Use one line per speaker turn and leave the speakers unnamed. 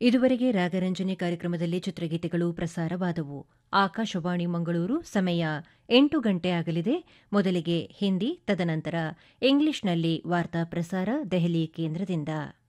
ಇದುವರೆಗೆ ರಾಗರಂಜನೆ ಕಾರ್ಯಕ್ರಮದಲ್ಲಿ ಚಿತ್ರಗೀತೆಗಳು ಪ್ರಸಾರವಾದವು. ಆಕಾಶವಾಣಿ ಮಂಗಳೂರು ಸಮಯ 8 ಗಂಟೆ ಆಗಲಿದೆ. ಮೊದಲಿಗೆ ಹಿಂದಿ, ತದನಂತರ ಇಂಗ್ಲಿಷ್ನಲ್ಲಿ ವಾರ್ತಾ ಪ್ರಸಾರ ದೆಹಲಿ ಕೇಂದ್ರದಿಂದ.